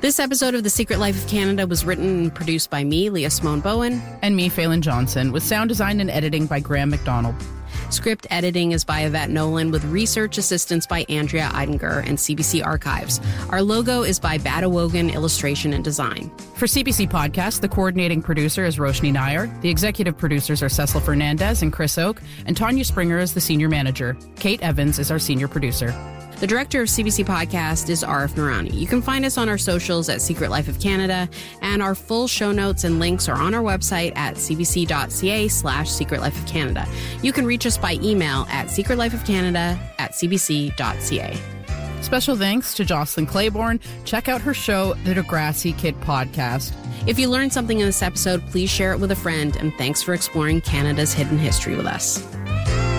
This episode of The Secret Life of Canada was written and produced by me, Leah Simone Bowen. And me, Phelan Johnson, with sound design and editing by Graham McDonald. Script editing is by Yvette Nolan, with research assistance by Andrea Eidinger and CBC Archives. Our logo is by Badawogan Illustration and Design. For CBC Podcast, the coordinating producer is Roshni Nair. The executive producers are Cecil Fernandez and Chris Oak, and Tanya Springer is the senior manager. Kate Evans is our senior producer. The director of CBC Podcast is Arif Noorani. You can find us on our socials at Secret Life of Canada, and our full show notes and links are on our website at cbc.ca/Secret Life of Canada. You can reach us by email at secretlifeofcanada@cbc.ca. Special thanks to Jocelyn Claiborne. Check out her show, The Degrassi Kid Podcast. If you learned something in this episode, please share it with a friend, and thanks for exploring Canada's hidden history with us.